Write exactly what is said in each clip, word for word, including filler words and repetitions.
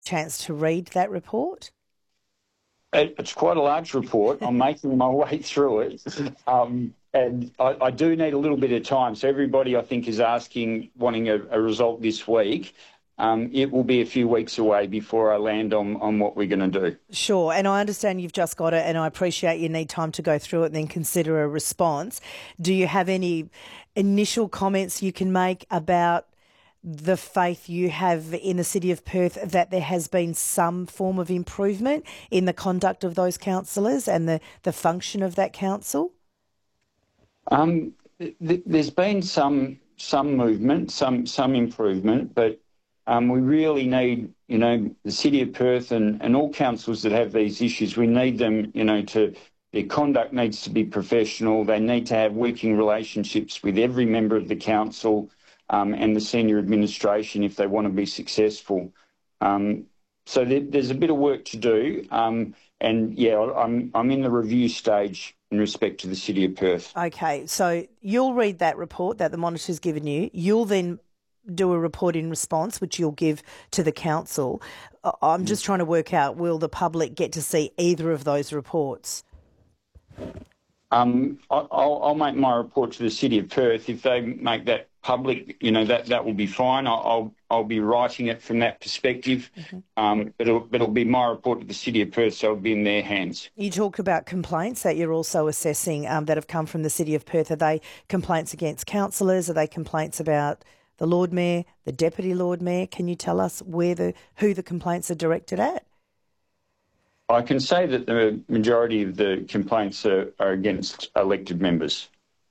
Chance to read that report? It, it's quite a large report. I'm making my way through it. Um, and I, I do need a little bit of time. So everybody, I think, is asking, wanting a, a result this week. Um, it will be a few weeks away before I land on, on what we're going to do. Sure, and I understand you've just got it, and I appreciate you need time to go through it and then consider a response. Do you have any initial comments you can make about the faith you have in the City of Perth that there has been some form of improvement in the conduct of those councillors and the, the function of that council? Um, th- there's been some some movement, some some improvement, but um, we really need, you know, the City of Perth and, and all councils that have these issues, we need them, you know, to, their conduct needs to be professional. They need to have working relationships with every member of the council, Um, and the senior administration if they want to be successful. Um, so there, there's a bit of work to do. Um, and, yeah, I'm, I'm in the review stage in respect to the City of Perth. Okay, so you'll read that report that the Monitor's given you. You'll then do a report in response, which you'll give to the council. I'm just trying to work out, will the public get to see either of those reports? Um, I'll, I'll make my report to the City of Perth. If they make that public, you know, that, that will be fine. I'll, I'll, I'll be writing it from that perspective. Mm-hmm. Um, but, it'll, but it'll be my report to the City of Perth, so it'll be in their hands. You talk about complaints that you're also assessing um, that have come from the City of Perth. Are they complaints against councillors? Are they complaints about the Lord Mayor, the Deputy Lord Mayor? Can you tell us where the who the complaints are directed at? I can say that the majority of the complaints are, are against elected members.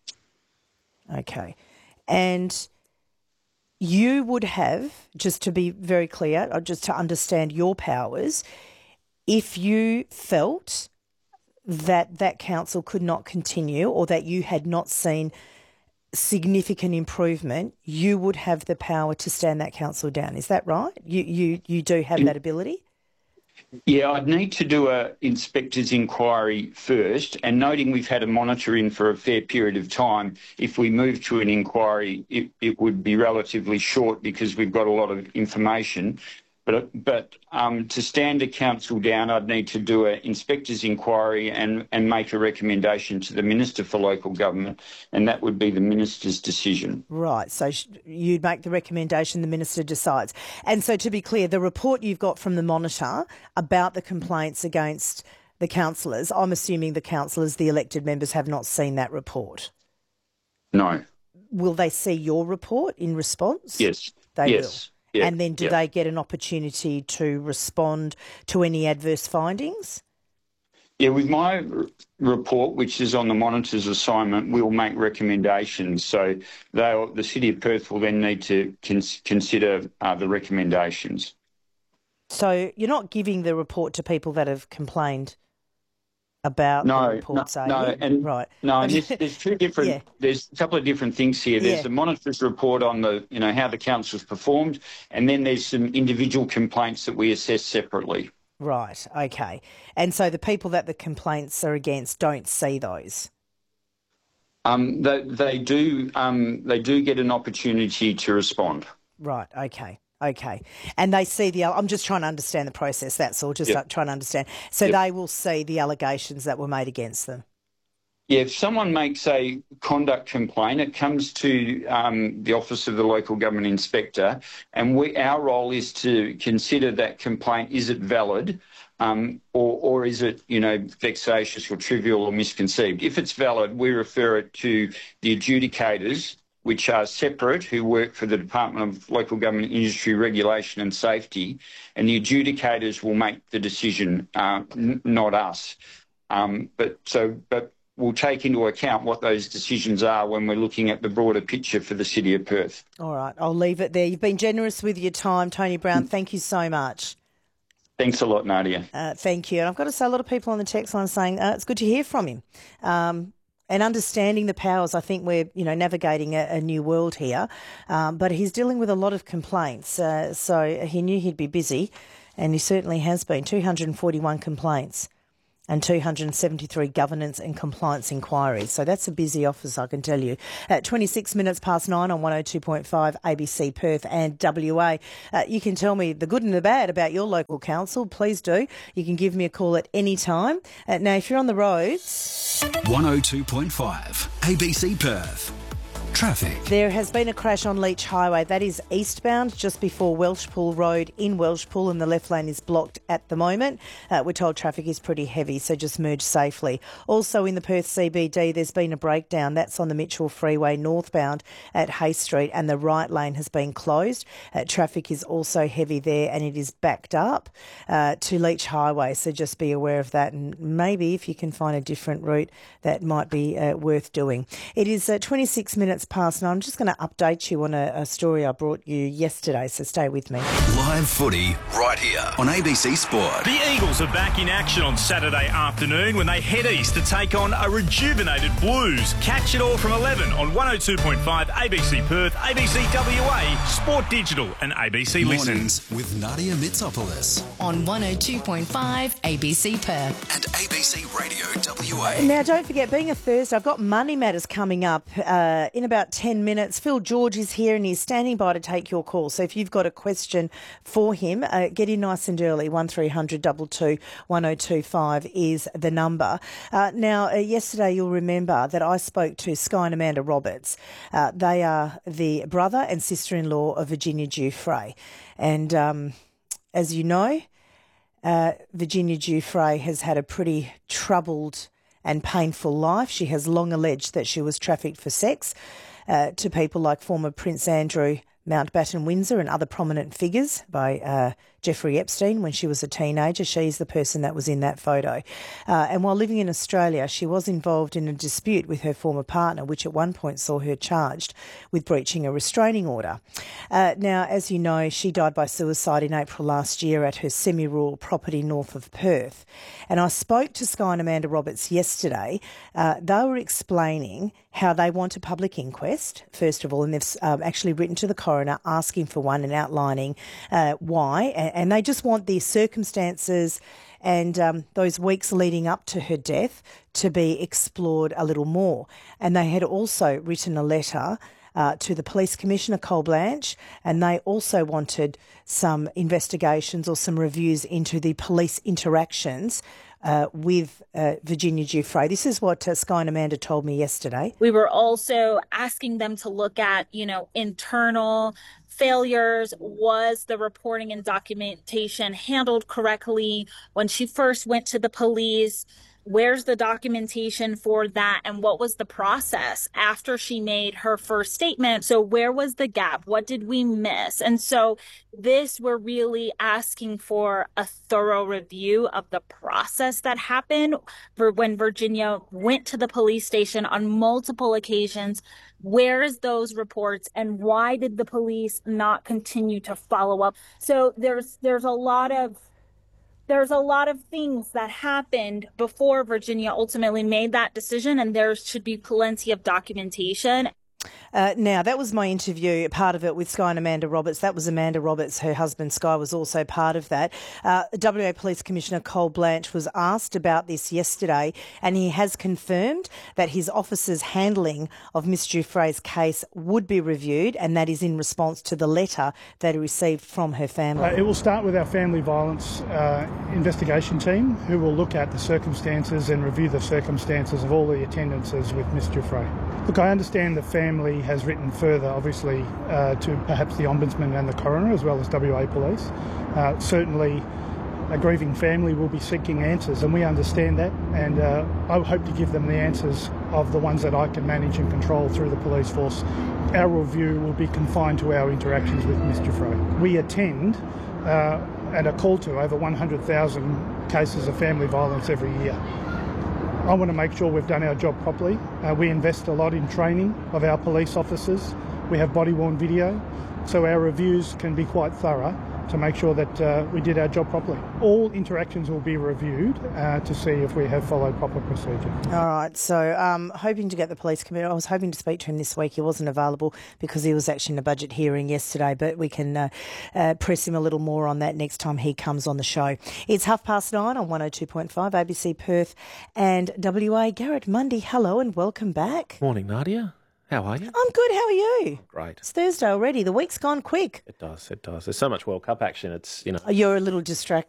Okay. And you would have, just to be very clear, or just to understand your powers, if you felt that that council could not continue or that you had not seen significant improvement, you would have the power to stand that council down. Is that right? You you, you do have that ability? Yeah, I'd need to do a inspector's inquiry first, and noting we've had a monitor in for a fair period of time, if we move to an inquiry, it, it would be relatively short because we've got a lot of information. But, but um, to stand a council down, I'd need to do an inspector's inquiry and, and make a recommendation to the Minister for Local Government, and that would be the Minister's decision. Right, so you'd make the recommendation, the Minister decides. And so to be clear, the report you've got from the Monitor about the complaints against the councillors, I'm assuming the councillors, the elected members, have not seen that report? No. Will they see your report in response? Yes. They yes. will. Yeah, and then do yeah. they get an opportunity to respond to any adverse findings? Yeah, with my r- report, which is on the Monitor's assignment, we'll make recommendations. So they'll, the City of Perth will then need to cons- consider uh, the recommendations. So you're not giving the report to people that have complained about no, the reports, no, are no, you? and right. no, and there's, there's two different. yeah. There's a couple of different things here. There's yeah. the Monitor's report on the, you know, how the council's performed, and then there's some individual complaints that we assess separately. Right. Okay. And so the people that the complaints are against don't see those. Um, they, they do. Um, they do get an opportunity to respond. Right. Okay. Okay. And they see the, I'm just trying to understand the process, that's all, just yep. trying to understand. So yep. they will see the allegations that were made against them. Yeah, if someone makes a conduct complaint, it comes to um, the Office of the Local Government Inspector, and we, our role is to consider that complaint, is it valid, um, or, or is it, you know, vexatious or trivial or misconceived. If it's valid, we refer it to the adjudicators, which are separate, who work for the Department of Local Government Industry Regulation and Safety, and the adjudicators will make the decision, uh, n- not us. Um, but so, but we'll take into account what those decisions are when we're looking at the broader picture for the City of Perth. All right, I'll leave it there. You've been generous with your time, Tony Brown. Thank you so much. Thanks a lot, Nadia. Uh, thank you. And I've got to say, a lot of people on the text line saying uh, it's good to hear from him. Um, And understanding the powers, I think we're, you know, navigating a, a new world here. Um, but he's dealing with a lot of complaints. Uh, so he knew he'd be busy, and he certainly has been. two hundred forty-one complaints and two hundred seventy-three governance and compliance inquiries. So that's a busy office, I can tell you. At twenty-six minutes past nine on one oh two point five A B C Perth and W A. Uh, you can tell me the good and the bad about your local council. Please do. You can give me a call at any time. Uh, now, if you're on the roads... one oh two point five A B C Perth. Traffic. There has been a crash on Leach Highway. That is eastbound just before Welshpool Road in Welshpool, and the left lane is blocked at the moment. Uh, we're told traffic is pretty heavy, so just merge safely. Also in the Perth C B D, there's been a breakdown. That's on the Mitchell Freeway northbound at Hay Street, and the right lane has been closed. Uh, traffic is also heavy there, and it is backed up uh, to Leach Highway, so just be aware of that, and maybe if you can find a different route, that might be uh, worth doing. It is uh, twenty-six minutes past nine. I'm just going to update you on a, a story I brought you yesterday, so stay with me. Live footy right here on A B C Sport. The Eagles are back in action on Saturday afternoon when they head east to take on a rejuvenated Blues. Catch it all from eleven on one oh two point five A B C Perth, A B C W A, Sport Digital and A B C Listen. Mornings with Nadia Mitsopoulos on one oh two point five A B C Perth and A B C Radio W A. Now, don't forget, being a Thursday, I've got Money Matters coming up uh, in about ten minutes. Phil George is here and he's standing by to take your call. So if you've got a question for him, uh, get in nice and early. one three hundred two two one oh two five is the number. Uh, now, uh, yesterday you'll remember that I spoke to Sky and Amanda Roberts. Uh, they are the brother and sister-in-law of Virginia Giuffre. And um, as you know, uh, Virginia Giuffre has had a pretty troubled and painful life. She has long alleged that she was trafficked for sex uh, to people like former Prince Andrew, Mountbatten Windsor and other prominent figures by uh, Jeffrey Epstein when she was a teenager. She's the person that was in that photo. Uh, and while living in Australia, she was involved in a dispute with her former partner, which at one point saw her charged with breaching a restraining order. Uh, now, as you know, she died by suicide in April last year at her semi-rural property north of Perth. And I spoke to Sky and Amanda Roberts yesterday. Uh, they were explaining how they want a public inquest, first of all, and they've um, actually written to the coroner asking for one and outlining uh, why. And, and they just want the circumstances and um, those weeks leading up to her death to be explored a little more. And they had also written a letter Uh, to the Police Commissioner, Cole Blanche, and they also wanted some investigations or some reviews into the police interactions uh, with uh, Virginia Giuffre. This is what uh, Sky and Amanda told me yesterday. We were also asking them to look at, you know, internal failures. Was the reporting and documentation handled correctly when she first went to the police? Where's the documentation for that? And what was the process after she made her first statement? So where was the gap? What did we miss? And so this, we're really asking for a thorough review of the process that happened for when Virginia went to the police station on multiple occasions. Where is those reports and why did the police not continue to follow up? So there's there's a lot of There's a lot of things that happened before Virginia ultimately made that decision, and there should be plenty of documentation. Uh, now, that was my interview, part of it with Sky and Amanda Roberts. That was Amanda Roberts. Her husband, Sky, was also part of that. Uh, W A Police Commissioner Cole Blanche was asked about this yesterday, and he has confirmed that his officer's handling of Miss Giuffre's case would be reviewed, and that is in response to the letter that he received from her family. Uh, it will start with our family violence uh, investigation team, who will look at the circumstances and review the circumstances of all the attendances with Miss Giuffre. Look, I understand the family has written further, obviously, uh, to perhaps the Ombudsman and the Coroner, as well as W A Police. Uh, certainly, a grieving family will be seeking answers, and we understand that, and uh, I hope to give them the answers of the ones that I can manage and control through the police force. Our review will be confined to our interactions with Miss Giuffre. We attend uh, and are called to over one hundred thousand cases of family violence every year. I want to make sure we've done our job properly. Uh, we invest a lot in training of our police officers. We have body-worn video, so our reviews can be quite thorough to make sure that uh, we did our job properly. All interactions will be reviewed uh, to see if we have followed proper procedure. All right, so um, hoping to get the police commissioner. I was hoping to speak to him this week. He wasn't available because he was actually in a budget hearing yesterday, but we can uh, uh, press him a little more on that next time he comes on the show. It's half past nine on one oh two point five A B C Perth and W A. Garrett Mundy, hello and welcome back. Morning, Nadia. How are you? I'm good. How are you? Great. It's Thursday already. The week's gone quick. It does. It does. There's so much World Cup action. It's, you know. You're a little distracted.